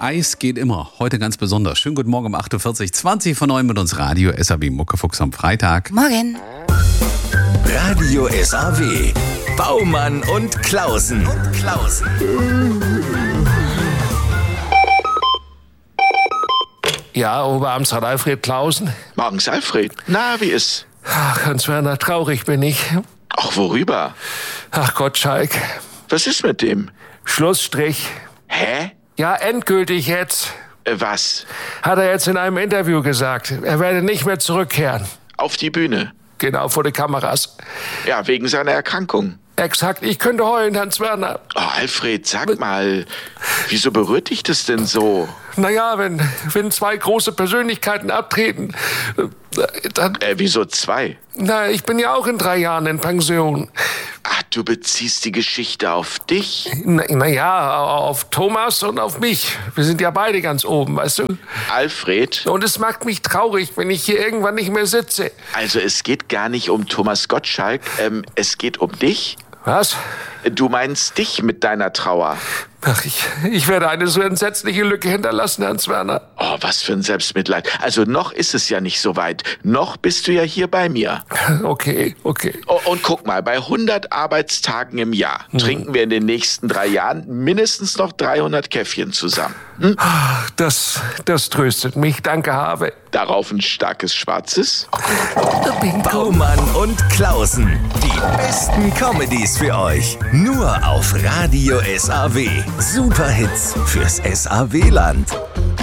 Eis geht immer, heute ganz besonders. Schönen guten Morgen um 8.40 Uhr, 20 von 9 mit uns Radio SAW Muckefuchs am Freitag. Morgen. Radio SAW. Baumann und Klausen. Ja, Oberamtsrat Alfred Klausen. Morgens, Alfred. Na, wie ist? Ach, Hans-Werner, traurig bin ich. Ach, worüber? Ach Gottschalk. Was ist mit dem? Schlussstrich. Hä? Ja, endgültig jetzt. Was? Hat er jetzt in einem Interview gesagt. Er werde nicht mehr zurückkehren. Auf die Bühne? Genau, vor die Kameras. Ja, wegen seiner Erkrankung. Exakt, ich könnte heulen, Hans-Werner. Oh, Alfred, sag mal, wieso berührt dich das denn so? Naja, wenn zwei große Persönlichkeiten abtreten, dann... Wieso zwei? Na, ich bin ja auch in 3 Jahren in Pension. Ach, du beziehst die Geschichte auf dich? Naja, auf Thomas und auf mich. Wir sind ja beide ganz oben, weißt du? Alfred? Und es macht mich traurig, wenn ich hier irgendwann nicht mehr sitze. Also es geht gar nicht um Thomas Gottschalk, es geht um dich. Was? Du meinst dich mit deiner Trauer. Ach, ich werde eine so entsetzliche Lücke hinterlassen, Hans-Werner. Oh, was für ein Selbstmitleid. Also noch ist es ja nicht so weit. Noch bist du ja hier bei mir. Okay. Oh, und guck mal, bei 100 Arbeitstagen im Jahr trinken wir in den nächsten 3 Jahren mindestens noch 300 Käffchen zusammen. Hm? Das tröstet mich. Danke, Habe. Darauf ein starkes Schwarzes. Baumann und Klausen. Die besten Comedies für euch. Nur auf Radio SAW. Superhits fürs SAW-Land.